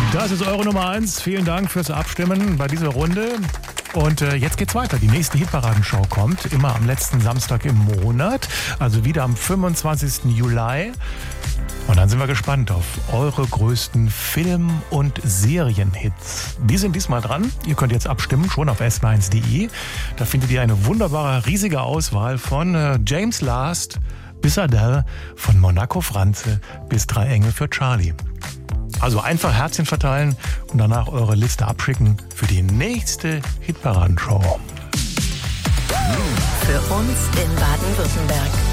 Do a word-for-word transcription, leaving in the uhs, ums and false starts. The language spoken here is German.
Das ist eure Nummer eins. Vielen Dank fürs Abstimmen bei dieser Runde. Und äh, jetzt geht's weiter. Die nächste Hitparadenshow kommt immer am letzten Samstag im Monat. Also wieder am fünfundzwanzigsten Juli. Und dann sind wir gespannt auf eure größten Film- und Serienhits. Die sind diesmal dran. Ihr könnt jetzt abstimmen, schon auf S W eins punkt de. Da findet ihr eine wunderbare, riesige Auswahl von äh, James Last bis Adele, von Monaco Franze bis Drei Engel für Charlie. Also einfach Herzchen verteilen und danach eure Liste abschicken für die nächste Hitparadenshow. Für uns in Baden-Württemberg.